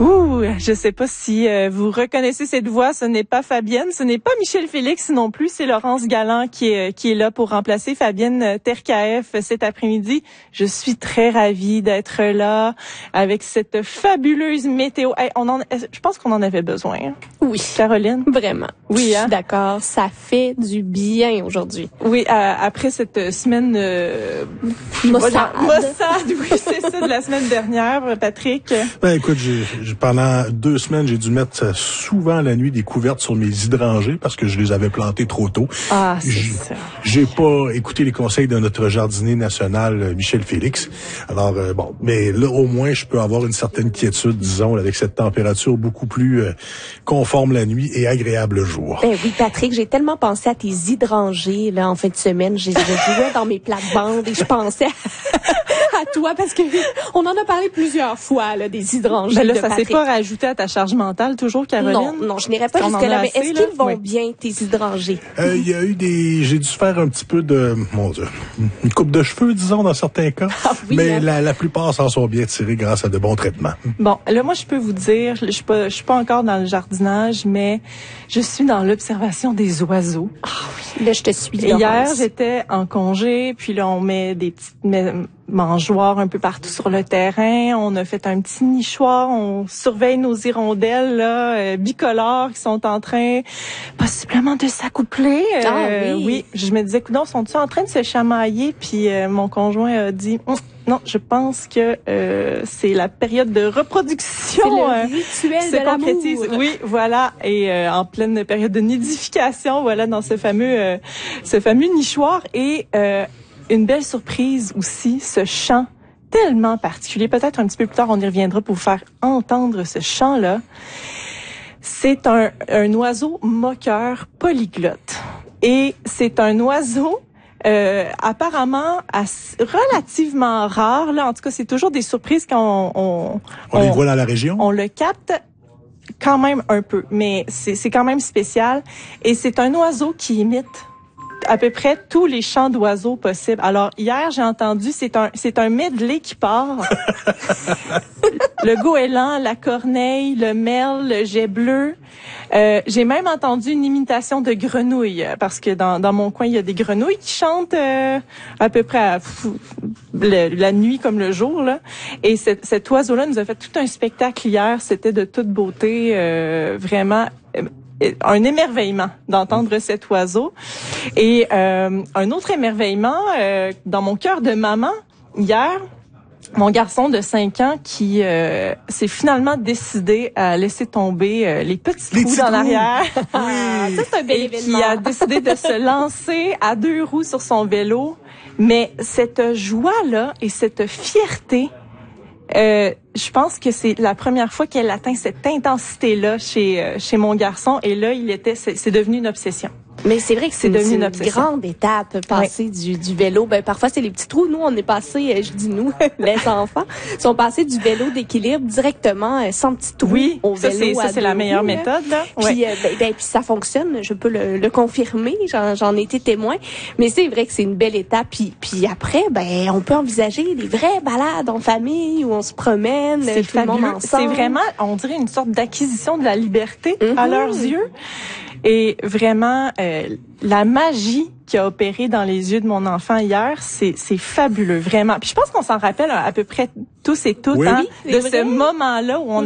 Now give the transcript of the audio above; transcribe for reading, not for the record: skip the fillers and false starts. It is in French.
Ouh, je sais pas si vous reconnaissez cette voix. Ce n'est pas Fabienne, ce n'est pas Michel Félix non plus. C'est Laurence Galland qui est là pour remplacer Fabienne Terkaef cet après-midi. Je suis très ravie d'être là avec cette fabuleuse météo. Hey, je pense qu'on en avait besoin. Hein? Oui, Caroline. Vraiment. Oui, hein? Je suis d'accord. Ça fait du bien aujourd'hui. Oui, après cette semaine Maussade, oui, c'est ça, de la semaine dernière, Patrick. Ben écoute, pendant 2 semaines, j'ai dû mettre souvent la nuit des couvertes sur mes hydrangées parce que je les avais plantés trop tôt. Ah, c'est ça. J'ai pas écouté les conseils de notre jardinier national, Michel Félix. Alors, bon, mais là, au moins, je peux avoir une certaine quiétude, disons, avec cette température beaucoup plus conforme la nuit et agréable le jour. Ben oui, Patrick, j'ai tellement pensé à tes hydrangées, là, en fin de semaine. Je jouais dans mes plates-bandes et je pensais à toi parce que on en a parlé plusieurs fois, là, des hydrangées. Ben là, de ça Patrick. s'est pas rajouté à ta charge mentale, toujours, Caroline? Non, je n'irai pas jusque-là, mais est-ce qu'ils vont oui. bien, tes hydrangées? Il y a eu j'ai dû faire un petit peu de, mon Dieu, une coupe de cheveux, disons, dans certains cas. Ah oui, mais hein? la plupart s'en sont bien tirés grâce à de bons traitements. Bon, là, moi, je peux vous dire, je suis pas encore dans le jardinage, mais je suis dans l'observation des oiseaux. Ah oui, là, je te suis, Laurence. Hier, j'étais en congé, puis là, on met des petites mangeoires un peu partout sur le terrain. On a fait un petit nichoir. On surveille nos hirondelles là, bicolores qui sont en train possiblement de s'accoupler. Oui, je me disais, coudonc, sont-ils en train de se chamailler? Puis mon conjoint a dit, non, je pense que c'est la période de reproduction. C'est le rituel de l'amour. Oui, voilà. Et en pleine période de nidification, voilà, dans ce fameux nichoir. Et une belle surprise aussi, ce chant tellement particulier. Peut-être un petit peu plus tard, on y reviendra pour vous faire entendre ce chant-là. C'est un oiseau moqueur polyglotte. Et c'est un oiseau apparemment relativement rare. Là, en tout cas, c'est toujours des surprises quand on les voit dans la région. On le capte quand même un peu, mais c'est quand même spécial. Et c'est un oiseau qui imite à peu près tous les chants d'oiseaux possibles. Alors, hier, j'ai entendu, c'est un medley qui part. Le goéland, la corneille, le merle, le jet bleu. J'ai même entendu une imitation de grenouille, parce que dans mon coin, il y a des grenouilles qui chantent à peu près la nuit comme le jour, là. Et cet oiseau-là nous a fait tout un spectacle hier. C'était de toute beauté, vraiment un émerveillement d'entendre cet oiseau. Et un autre émerveillement, dans mon cœur de maman, hier, mon garçon de 5 ans qui s'est finalement décidé à laisser tomber les petits trous dans l'arrière. Oui. Ça, c'est un bel événement. Qui a décidé de se lancer à 2 roues sur son vélo. Mais cette joie-là et cette fierté, je pense que c'est la première fois qu'elle atteint cette intensité-là chez mon garçon. Et là, c'est devenu une obsession. Mais c'est vrai que c'est devenu une obsession. grande étape, passer du vélo. Ben, parfois, c'est les petits trous. Nous, on est passé, je dis nous, les enfants, sont passés du vélo d'équilibre directement sans petits trous au vélo. Ça, c'est la meilleure méthode, là. Puis, puis ça fonctionne. Je peux le confirmer. J'en ai été témoin. Mais c'est vrai que c'est une belle étape. Puis après, ben, on peut envisager des vraies balades en famille où on se promène, c'est tout le monde ensemble. C'est vraiment, on dirait, une sorte d'acquisition de la liberté à leurs yeux. Et vraiment, la magie qui a opéré dans les yeux de mon enfant hier, c'est fabuleux, vraiment. Puis je pense qu'on s'en rappelle à peu près tous et toutes, oui, de ce moment-là où on